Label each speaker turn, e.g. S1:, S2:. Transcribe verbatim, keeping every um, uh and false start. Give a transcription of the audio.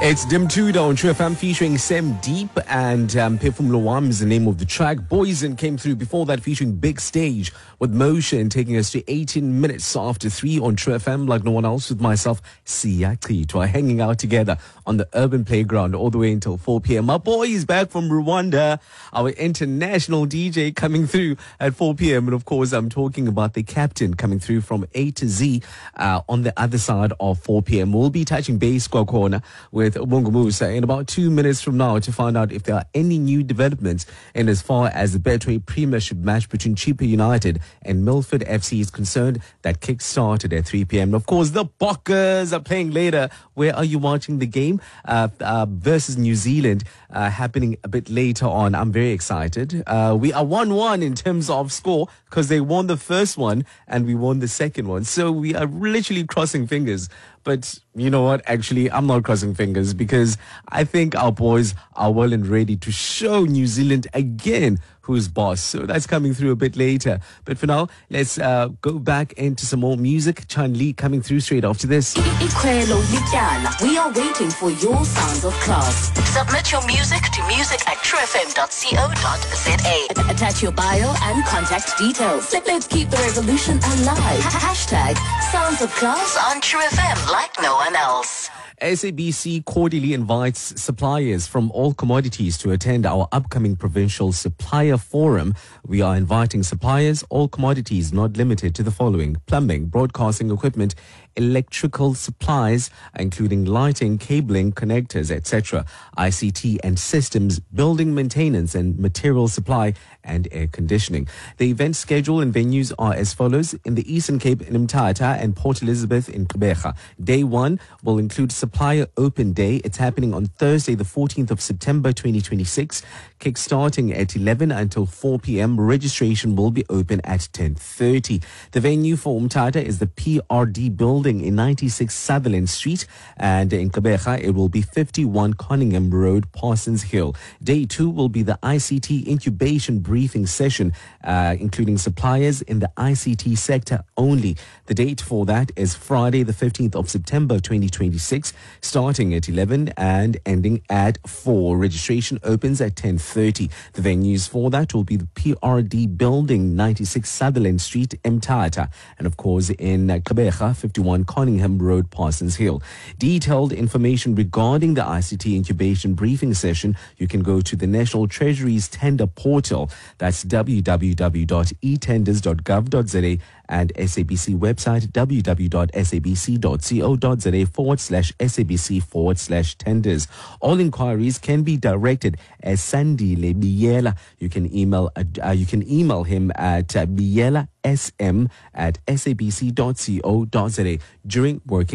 S1: It's Dimtuda on True F M featuring Sem Deep and um, Phefumlo Wam is the name of the track. Boyzone came through before that featuring Big Stage with Motion, taking us to eighteen minutes after three on True F M like no one else with myself, Siya Chitwa, hanging out together on the urban playground all the way until four p.m. My boy is back from Rwanda, our international D J coming through at four p.m. And of course, I'm talking about the captain coming through from A to Z uh, on the other side of four p.m. We'll be touching base corner with Bongo Musa in about two minutes from now to find out if there are any new developments in as far as the Betway Premiership match between Chippa United and Milford F C is concerned that kick-started at three p.m. Of course, the Bokkers are playing later. Where are you watching the game? Uh, uh, versus New Zealand uh, happening a bit later on. I'm very excited. Uh, we are one one in terms of score because they won the first one and we won the second one. So we are literally crossing fingers. But you know what? Actually, I'm not crossing fingers because I think our boys are well and ready to show New Zealand again who's boss. So that's coming through a bit later. But for now, let's uh, go back into some more music. Chan Lee coming through straight after this.
S2: We are waiting for your sounds of class. Submit your music to music at true f m dot co dot za. Attach your bio and contact details. Let's keep the revolution alive. Hashtag Sounds of Class on True F M like no one else.
S1: S A B C cordially invites suppliers from all commodities to attend our upcoming provincial supplier forum. We are inviting suppliers, all commodities not limited to the following: plumbing, broadcasting equipment, electrical supplies, including lighting, cabling, connectors, et cetera, I C T and systems, building maintenance and material supply, and air conditioning. The event schedule and venues are as follows: in the Eastern Cape in Mthatha and Port Elizabeth in Gqeberha. Day one will include Supplier Open Day. It's happening on Thursday, the fourteenth of September, twenty twenty-six, kick-starting at eleven until four p.m. Registration will be open at ten thirty. The venue for Mthatha is the P R D building in ninety-six Sutherland Street, and in Gqeberha it will be fifty-one Conningham Road, Parsons Hill. Day two will be the I C T incubation briefing session, uh, including suppliers in the I C T sector only. The date for that is Friday, the fifteenth of September, twenty twenty-six, starting at eleven and ending at four. Registration opens at ten thirty. The venues for that will be the P R D building, ninety-six Sutherland Street, Mthatha, and of course in uh, Gqeberha, fifty-one Conningham Road, Parsons Hill. Detailed information regarding the I C T incubation briefing session, you can go to the National Treasury's tender portal. That's w w w dot e tenders dot gov dot za and S A B C website w w w dot s a b c dot co dot za forward slash sabc forward slash tenders. All inquiries can be directed as Sandile Biela. You can email uh, you can email him at uh, biela sm at sabc dot co dot za during working